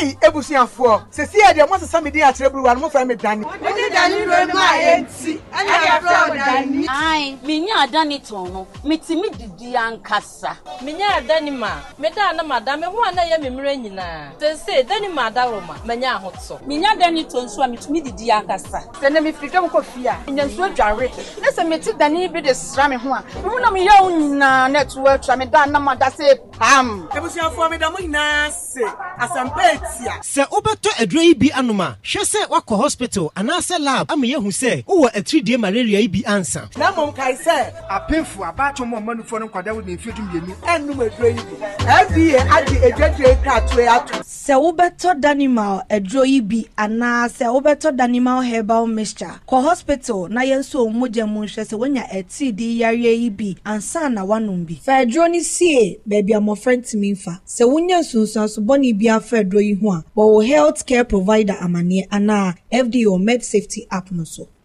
Hey, ebusiafo. Se see e de mo sesa me din a kire buru wa no fa me dani. Me dani no ma enti. Ana ya fra dani. Ai, minya adani ton no. Metimi didi ankasa. Minya adani ma. Me da na madam me ho ana ye memre nyina. Se dani ma da roma. Manya ahoto. Minya adani ton so a metimi didi ankasa. Se na me fika ko fia. Nya nso adware. Na se meti dani bi de sra me ho a. Mo na me ya nyina na tu atwa me da na mada se pam. Ebusiafo me da mo nyina se asampetia. Se obeto aduro yi bi anoma, hwe se wakọ hospital anase lab ama yehu se wo 3D malaria yi bi ansa. Na mom kai se apemfo abacho mo manufo no kwada wo ne mfietu mienu enum aduro yi bi. FDA adi edwedwe kratwe ato. Se obeto danimal aduro yi bi anase obeto danimal herbal mixture. Ko hospital na yenso omogya mu hwe se wonya 3D yare yi bi ansa na wanom bi. Fa aduro ni sie baby amofrent minfa. Se wonya sunsunso boni bi afa aduro yi ho a, bo healthcare provider amane ana FDA or med safety app no so.